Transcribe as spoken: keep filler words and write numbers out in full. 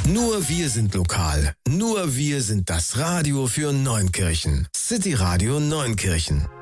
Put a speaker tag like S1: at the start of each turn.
S1: Nur wir sind lokal. Nur wir sind das Radio für Neunkirchen. City Radio Neunkirchen.